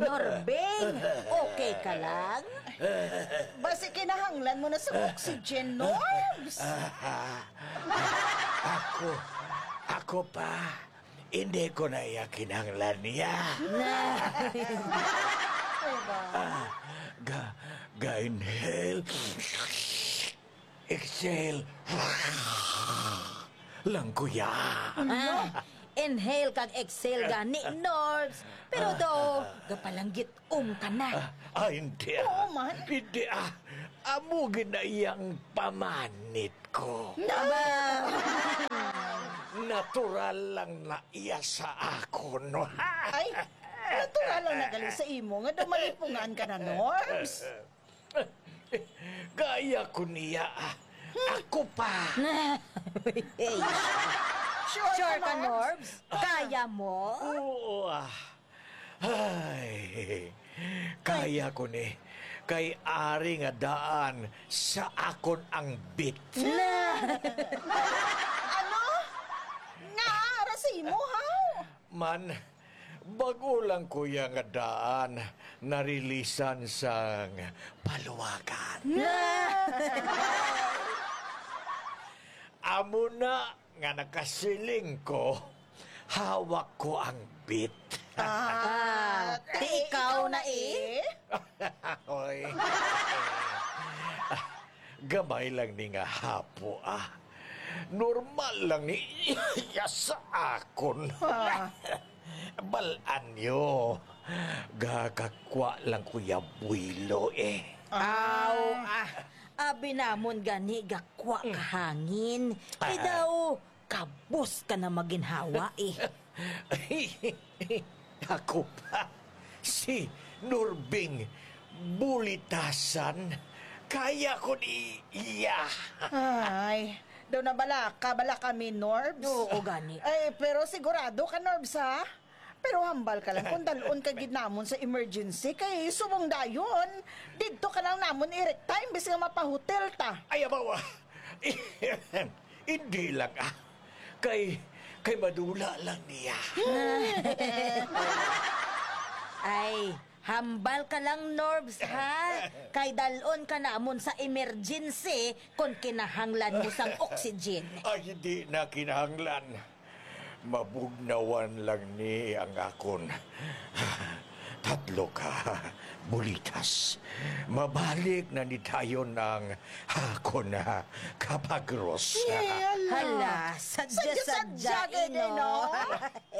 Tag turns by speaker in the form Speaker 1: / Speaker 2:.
Speaker 1: Norbing, okay ka lang?
Speaker 2: Basi kinahanglan mo na sa oxygen, Norbs.
Speaker 3: Ako pa. Hindi ko na kinahanglan niya. Inhale. Exhale. Lang kuya.
Speaker 1: Inhale kag exhale gani, Norbs. Pero do, gapalanggit ka na.
Speaker 3: Hindi
Speaker 2: Oo man.
Speaker 3: Hindi Amo ginayang pamanit ko.
Speaker 1: Aba,
Speaker 3: Natural lang na iya sa ako, no?
Speaker 2: Ay, natural lang nagali sa imo nga dumalipungan ka na, Norbs.
Speaker 3: Gaya ko niya. Ako pa.
Speaker 1: hey, sure ka, Norbs? Kaya mo?
Speaker 3: Oo. Ay, kaya ko ni. Kay ari nga daan sa akon ang bit.
Speaker 2: Ano? Nga, ara sa imo, haw?
Speaker 3: Man, bago lang kuya nga daan narilisan sang paluwagan. Amo na nga nakasiling ko, hawak ko ang bit.
Speaker 1: Ti ikaw na
Speaker 3: Oy. Gamay lang ni nga hapo Normal lang ni iya sa akon. Balaan nyo. Gagakwa lang kuya buwilo
Speaker 1: Aw, abi namon gani gakwa ka hangin. Daw, kabus ka na maginhawa
Speaker 3: Ako pa, si Norbing bulitasan, kaya ko ni iya.
Speaker 2: Ay, daw na bala kami, Norbs.
Speaker 1: Oo, gani.
Speaker 2: Ay, pero sigurado ka, Norbs, ha? Pero hambal ka lang kung dalon ka ginamon sa emergency kay subong dayon. Dito ka lang namon irek time bis nga mapahotel ta.
Speaker 3: Ay, abawa. Hindi lang Kay madula lang niya.
Speaker 1: Ay, hambal ka lang, Norbs, ha? Kay dalon ka namon sa emergency kung kinahanglan mo sang oxygen.
Speaker 3: Ay, hindi na kinahanglan. Mabugnawan lang ni ang akon. Tatlo ka, bulitas. Mabalik na ni tayo ng hakon na kapagros.
Speaker 1: Hala, sadya-sadya,
Speaker 2: Sadya-sadya,
Speaker 1: no?